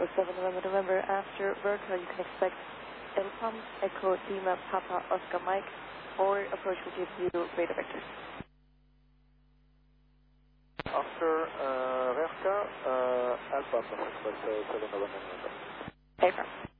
7 November, after Bertha, you can expect Elpam, Echo, Lima, Papa, Oscar, Mike, or approach will give you Beta Vector. After Verka, Alpha, expect 7 November. Affirm.